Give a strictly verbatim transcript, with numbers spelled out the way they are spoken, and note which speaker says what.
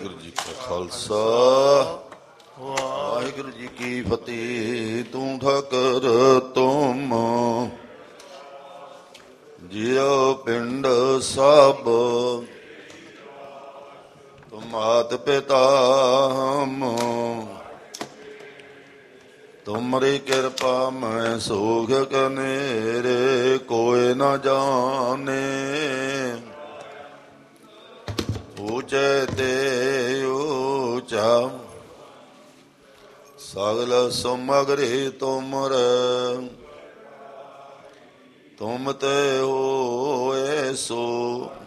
Speaker 1: ਵਾਹਿਗੁਰੂ ਜੀ ਕਾ ਖਾਲਸਾ ਵਾਹਿਗੁਰੂ ਜੀ ਕੀ ਫਤਿਹ। ਤੂੰ ਠਾਕਰ ਤੁਮ ਜਿਉ ਪਿੰਡ ਸਭ ਤੁਮ ਮਾਤ ਪਿਤਾ ਹਮ ਤੁਮਰੀ ਕਿਰਪਾ ਮੈਂ ਸੋਖ ਕਨੇਰੇ ਕੋਇ ਨ ਜਾਣੇ। ਊਚੇ ਤੇ ਊਚਾ ਸਗਲ ਸਮਗਰੀ ਤੁਮਰੇ ਤੁਮ ਤੇ ਹੋਏ ਸੋ